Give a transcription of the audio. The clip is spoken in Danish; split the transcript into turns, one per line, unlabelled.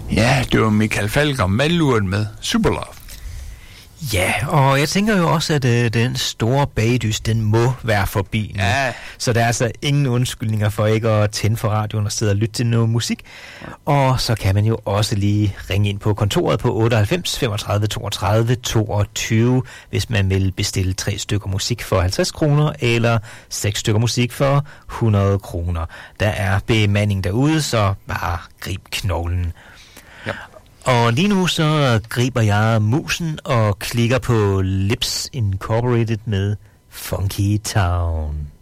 Ja, det var Michael Falch og Malluren med Superlove.
Ja, og jeg tænker jo også, at den store bagdys, den må være forbi nu.
Ja.
Så der er altså ingen undskyldninger for ikke at tænde for radioen og sidde og lytte til noget musik. Og så kan man jo også lige ringe ind på kontoret på 98 35 32 22, hvis man vil bestille 3 stykker musik for 50 kroner, eller 6 stykker musik for 100 kroner. Der er bemanding derude, så bare grib knoglen.
Ja.
Og lige nu så griber jeg musen og klikker på Lips Incorporated med Funky Town.